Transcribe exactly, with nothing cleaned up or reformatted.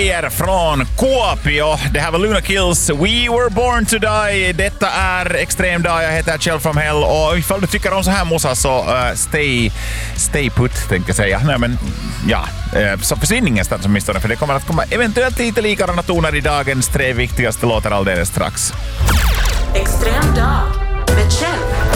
grejer från Kuopio. Det här var Luna Kills We Were Born to Die. Detta är Extrem Dag. Jag heter Kjell from Hell. Och ifall du tycker om så här mossa så uh, stay, stay put, tänkte jag säga. Nej, men ja, uh, så försvinn ingenstans åtminstone, för det kommer att komma eventuellt lite likadana toner i dagens tre viktigaste låtar alldeles strax. Extrem Dag med Kjell.